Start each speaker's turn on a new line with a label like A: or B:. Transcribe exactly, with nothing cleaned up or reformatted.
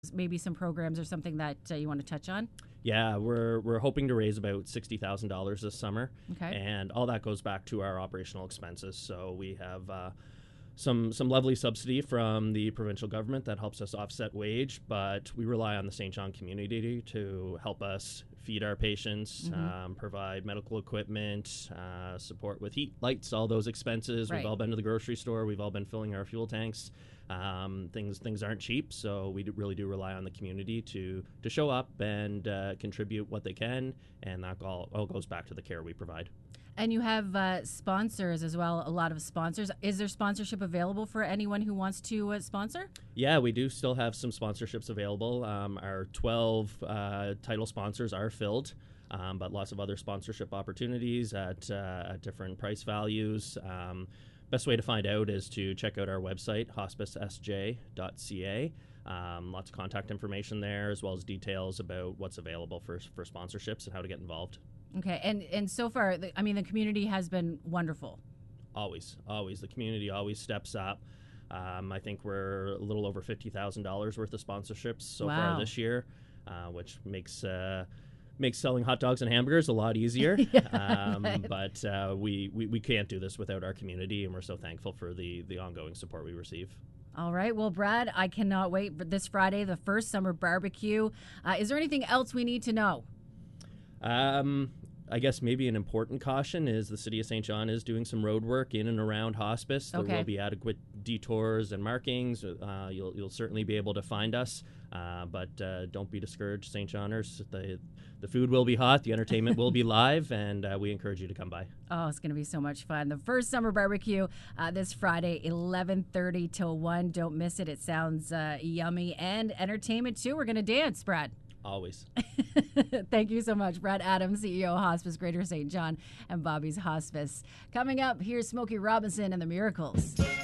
A: maybe some programs or something that uh, you want to touch on?
B: Yeah, we're we're hoping to raise about sixty thousand dollars this summer,
A: Okay.
B: and all that goes back to our operational expenses. So we have uh, some some lovely subsidy from the provincial government that helps us offset wage, but we rely on the Saint John community to help us feed our patients,
A: Mm-hmm.
B: um, provide medical equipment, uh, support with heat, lights, all those expenses.
A: Right.
B: We've all been to the grocery store. We've all been filling our fuel tanks. Um, things things aren't cheap, so we do, really do rely on the community to to show up and uh, contribute what they can, and that all, all goes back to the care we provide.
A: And you have uh, sponsors as well, a lot of sponsors. Is there sponsorship available for anyone who wants to uh, sponsor?
B: Yeah, we do still have some sponsorships available. Um, our twelve uh, title sponsors are filled, um, but lots of other sponsorship opportunities at, uh, at different price values. Um, best way to find out is to check out our website, hospice s j dot c a. Um, lots of contact information there, as well as details about what's available for, for sponsorships and how to get involved.
A: Okay, and and so far, the, I mean, the community has been wonderful.
B: Always, always. The community always steps up. Um, I think we're a little over fifty thousand dollars worth of sponsorships so
A: Wow.
B: far this year, uh, which makes uh, makes selling hot dogs and hamburgers a lot easier.
A: Yeah,
B: um,
A: I bet.
B: but uh, we, we, we can't do this without our community, and we're so thankful for the, the ongoing support we receive.
A: All right. Well, Brad, I cannot wait for this Friday, the first summer barbecue. Uh, is there anything else we need to know?
B: Um, I guess maybe an important caution is the City of Saint John is doing some road work in and around hospice. There
A: Okay.
B: will be adequate detours and markings. Uh, you'll you'll certainly be able to find us, uh, but uh, don't be discouraged, Saint Johners. The the food will be hot, the entertainment will be live, and uh, we encourage you to come by.
A: Oh, it's going to be so much fun. The first summer barbecue uh, this Friday, eleven thirty till one. Don't miss it. It sounds uh, yummy. And entertainment, too. We're going to dance, Brad.
B: Always.
A: Thank you so much, Brad Adams, C E O Hospice Greater Saint John and Bobby's Hospice. Coming up, here's Smokey Robinson and the Miracles.